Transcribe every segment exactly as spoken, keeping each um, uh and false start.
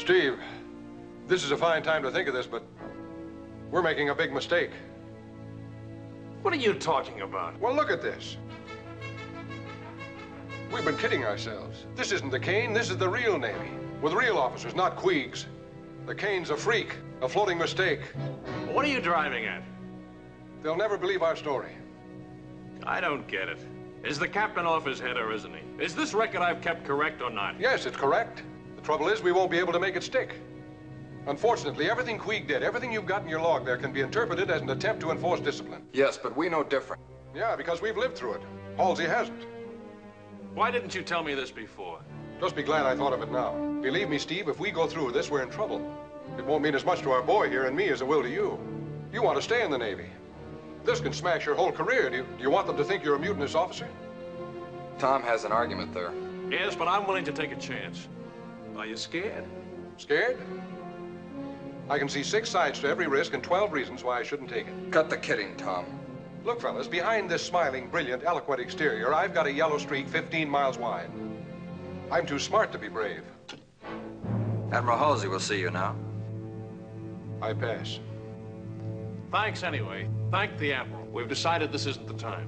Steve, this is a fine time to think of this, but we're making a big mistake. What are you talking about? Well, look at this. We've been kidding ourselves. This isn't the Kane, this is the real Navy. With real officers, not Queegs. The Kane's a freak, a floating mistake. What are you driving at? They'll never believe our story. I don't get it. Is the captain off his head or isn't he? Is this record I've kept correct or not? Yes, it's correct. The trouble is we won't be able to make it stick. Unfortunately, everything Queeg did, everything you've got in your log there can be interpreted as an attempt to enforce discipline. Yes, but we know different. Yeah, because we've lived through it. Halsey hasn't. Why didn't you tell me this before? Just be glad I thought of it now. Believe me, Steve, if we go through with this, we're in trouble. It won't mean as much to our boy here and me as it will to you. You want to stay in the Navy. This can smash your whole career. Do you, do you want them to think you're a mutinous officer? Tom has an argument there. Yes, but I'm willing to take a chance. Are you scared? Scared? I can see six sides to every risk and twelve reasons why I shouldn't take it. Cut the kidding, Tom. Look, fellas, behind this smiling, brilliant, eloquent exterior, I've got a yellow streak fifteen miles wide. I'm too smart to be brave. Admiral Halsey will see you now. I pass. Thanks anyway. Thank the Admiral. We've decided this isn't the time.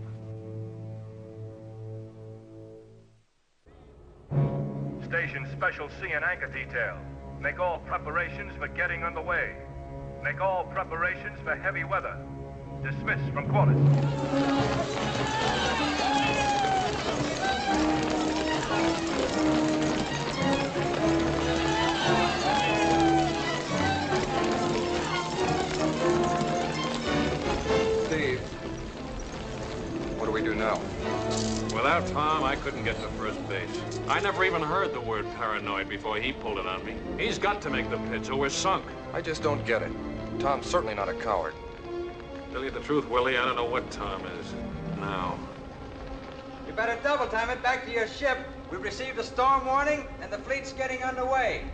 Station Special Sea and Anchor Detail. Make all preparations for getting underway. Make all preparations for heavy weather. Dismiss from quarters. Steve, what do we do now? Without Tom, I couldn't get to first base. I never even heard the word paranoid before he pulled it on me. He's got to make the pitch or we're sunk. I just don't get it. Tom's certainly not a coward. Tell you the truth, Willie, I don't know what Tom is now. You better double time it back to your ship. We've received a storm warning, and the fleet's getting underway.